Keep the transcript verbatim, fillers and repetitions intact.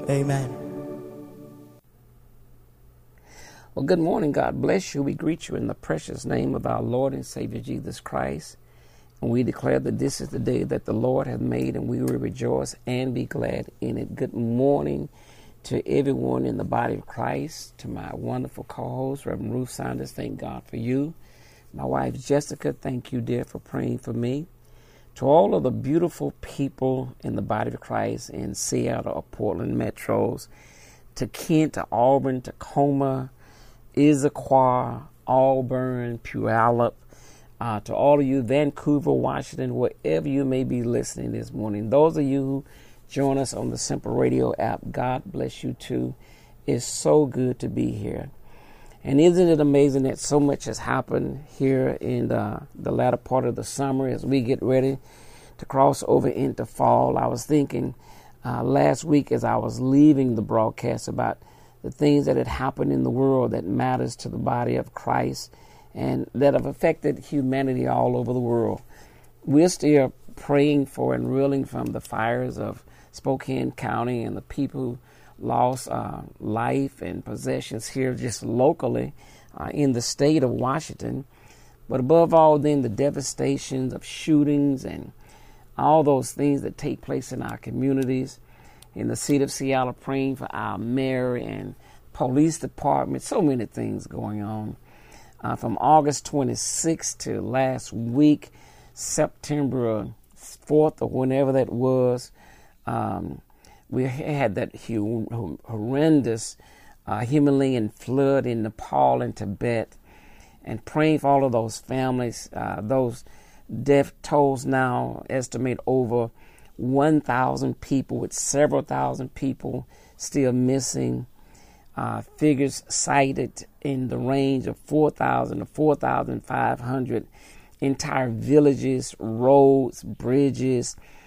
Amen. Well, good morning. God bless you. We greet you in the precious name of our Lord and Savior Jesus Christ. And we declare that this is the day that the Lord hath made, and we will rejoice and be glad in it. Good morning to everyone in the body of Christ, to my wonderful co-host, Reverend Ruth Saunders. Thank God for you. My wife, Jessica, thank you, dear, for praying for me. To all of the beautiful people in the body of Christ in Seattle or Portland metros, to Kent, to Auburn, Tacoma, Issaquah, Auburn, Puyallup, uh, to all of you, Vancouver, Washington, wherever you may be listening this morning. Those of you who join us on the Simple Radio app, God bless you too. It's so good to be here. And isn't it amazing that so much has happened here in the, the latter part of the summer as we get ready to cross over into fall? I was thinking uh, last week as I was leaving the broadcast about the things that had happened in the world that matters to the body of Christ and that have affected humanity all over the world. We're still praying for and reeling from the fires of Spokane County and the people who lost uh, life and possessions here just locally uh, in the state of Washington. But above all, then, the devastations of shootings and all those things that take place in our communities. In the city of Seattle, praying for our mayor and police department. So many things going on. Uh, from August twenty-sixth to last week, September fourth or whenever that was, um, we had that hu- horrendous uh, Himalayan flood in Nepal and Tibet. And praying for all of those families. Uh, those death tolls now estimate over one thousand people, with several thousand people still missing. Uh, figures cited in the range of four thousand to four thousand five hundred. Entire villages, roads, bridges,